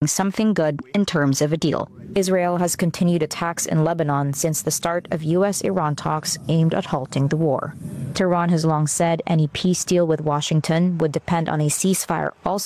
something good in terms of a deal. Israel has continued attacks in Lebanon since the start of U.S.-Iran talks aimed at halting the war. Tehran has long said any peace deal with Washington would depend on a ceasefire also